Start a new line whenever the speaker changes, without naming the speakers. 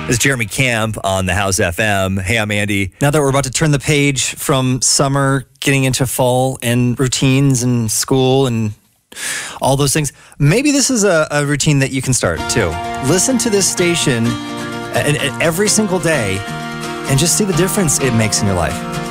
It's Jeremy Camp on the House FM. Hey, I'm Andy.
Now that we're about to turn the page from summer, getting into fall and routines and school and all those things, maybe this is a routine that you can start too. Listen to this station every single day and just see the difference it makes in your life.